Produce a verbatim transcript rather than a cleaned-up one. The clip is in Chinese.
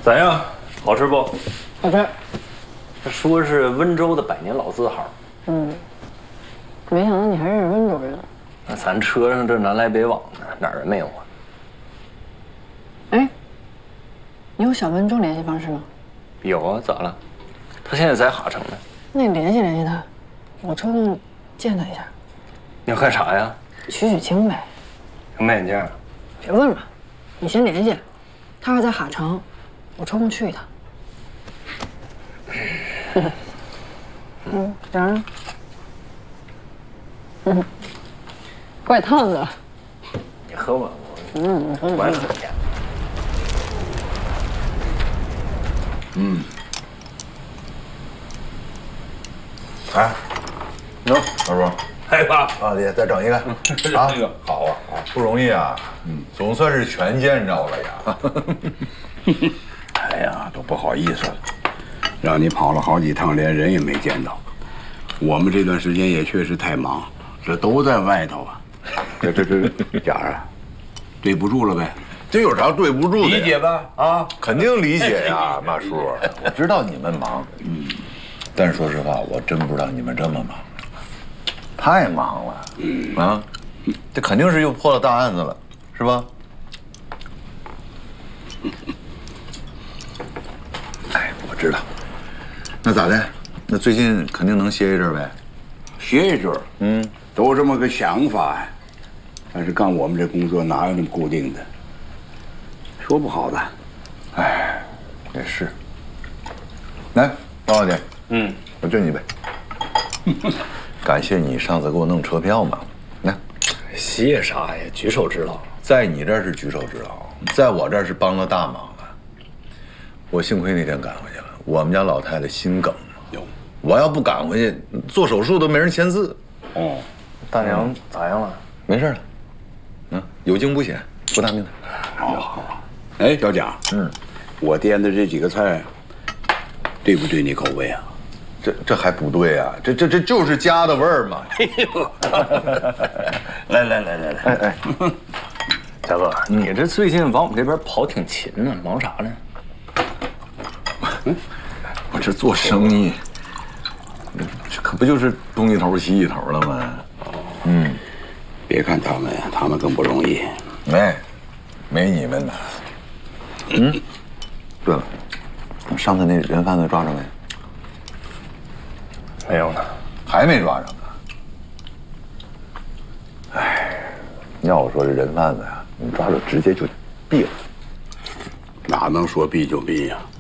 咋样？好吃不？ 好吃。 他说是温州的百年老字号。 嗯，没想到你还是温州人。 那咱车上这南来北往的，哪儿人没有啊？ 哎，你有小温州联系方式吗？ 有啊，咋了？他现在在哈城呢。 那你联系联系他，我抽空见他一下。 你要干啥呀？ 取取经呗。 要卖眼镜？ 别问了，你先联系。他要在哈城，我抽空去一趟。嗯，咋样？嗯，怪烫的。 你喝吧，我嗯，你喝你我爱喝。 喝点。 嗯。哎，喏，老叔。 哎爸， 啊，爹，再整一个。啊， 这个好啊，啊，不容易啊。嗯，总算是全见着了呀。 哎呀，都不好意思了，让你跑了好几趟，连人也没见到。我们这段时间也确实太忙，这都在外头啊。这这这，家儿啊，对不住了呗。 这有啥对不住的？ 理解吧？啊， 肯定理解呀，马叔。我知道你们忙，嗯，但是说实话，我真不知道你们这么忙，太忙了，嗯啊，这肯定是又破了大案子了，是吧？哎，我知道。那咋的？那最近肯定能歇一阵呗？ 歇一阵儿， 嗯， 都有这么个想法呀。但是干我们这工作哪有那么固定的？说不好的。 哎，也是。来，王老姐， 嗯， 我敬你一杯。感谢你上次给我弄车票嘛。来， 谢啥呀？举手之劳。 在你这儿是举手之劳，在我这儿是帮了大忙了。我幸亏那天赶回去了，我们家老太太心梗， 有， 我要不赶回去，做手术都没人签字。 哦， 大娘咋样了？ 没事了，嗯，有惊无险，不大命的。 好好。哎，小蒋， 嗯， 我掂的这几个菜，对不对你口味啊？ 这这还不对啊，这这这就是家的味儿嘛。 来来来来来， 哎哎， 大哥，你这最近往我们这边跑挺勤呢，忙啥呢？ 我这做生意，这可不就是东一头西一头了吗？嗯， 别看他们，他们更不容易。 没，没你们难。嗯，对了，上次那人贩子抓着没？ 没有呢。 还没抓着呢。哎，要我说这人贩子呀，你抓着直接就毙了。 哪能说毙就毙呀？